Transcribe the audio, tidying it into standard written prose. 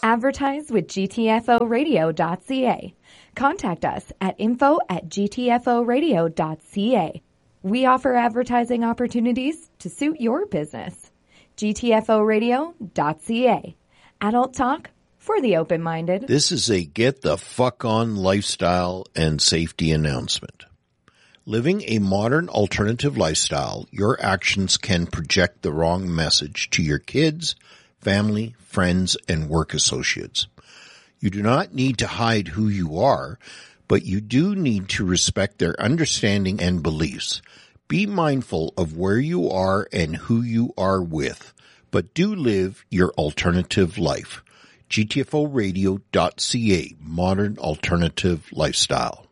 Advertise with gtforadio.ca. Contact us at info@gtforadio.ca. We offer advertising opportunities to suit your business. gtforadio.ca. Adult talk for the open-minded. This is a get the fuck on lifestyle and safety announcement. Living a modern alternative lifestyle, your actions can project the wrong message to your kids, family, friends, and work associates. You do not need to hide who you are, but you do need to respect their understanding and beliefs. Be mindful of where you are and who you are with, but do live your alternative life. GTFOradio.ca, Modern Alternative Lifestyle.